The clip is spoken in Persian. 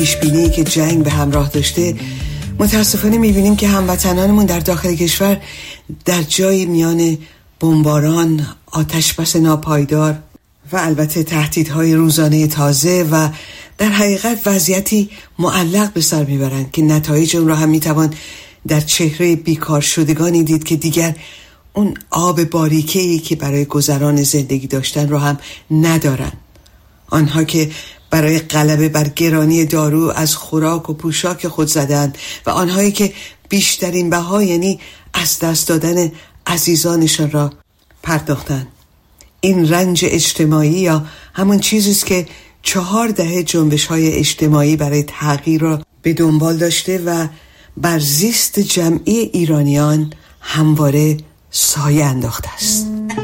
پیشبینی که جنگ به همراه داشته، متاسفانه میبینیم که هموطنانمون در داخل کشور در جای میان بمباران، آتشبس ناپایدار و البته تهدیدهای روزانه تازه و در حقیقت وضعیتی معلق به سر میبرند که نتایج اون را هم میتوان در چهره بیکار شدگانی دید که دیگر اون آب باریکه‌ای که برای گذران زندگی داشتن رو هم ندارن. آنها که برای غلبه بر گرانی دارو از خوراک و پوشاک خود زدند و آنهایی که بیشترین بها یعنی از دست دادن عزیزانشان را پرداختند. این رنج اجتماعی یا همون چیزیست که 4 دهه جنبش‌های اجتماعی برای تغییر را به دنبال داشته و بر زیست جمعی ایرانیان همواره سایه انداخته است.